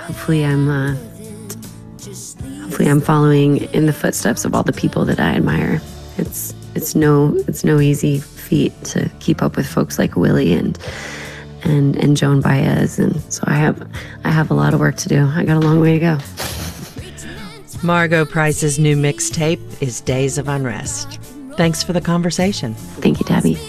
hopefully I'm following in the footsteps of all the people that I admire. It's no easy feat to keep up with folks like Willie and Joan Baez, and so I have a lot of work to do. I got a long way to go. Margo Price's new mixtape is Days of Unrest. Thanks for the conversation. Thank you, Tabby.